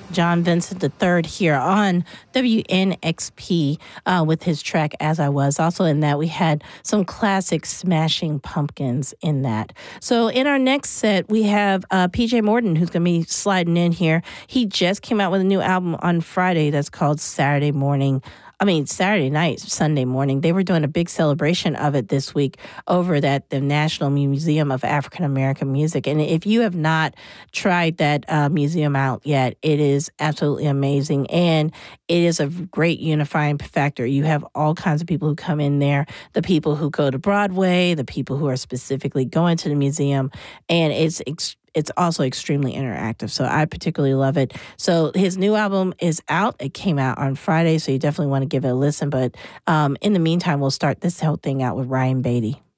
John Vincent III here on WNXP with his track As I Was. Also in that, we had some classic Smashing Pumpkins in that. So in our next set, we have PJ Morton, who's going to be sliding in here. He just came out with a new album on Friday that's called Saturday night, Sunday morning. They were doing a big celebration of it this week over at the National Museum of African American Music. And if you have not tried that museum out yet, it is absolutely amazing. And it is a great unifying factor. You have all kinds of people who come in there, the people who go to Broadway, the people who are specifically going to the museum. And it's also extremely interactive. So I particularly love it. So his new album is out. It came out on Friday, so you definitely want to give it a listen. But in the meantime, we'll start this whole thing out with Ryan Beatty.